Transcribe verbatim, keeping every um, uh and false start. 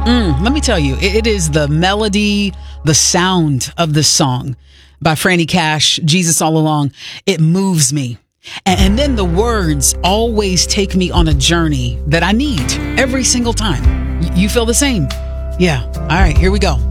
Mm, let me tell you, it, it is the melody, the sound of the song by Franny Cash, Jesus All Along. It moves me. And, and then the words always take me on a journey that I need every single time. Y- you feel the same? Yeah. All right, here we go.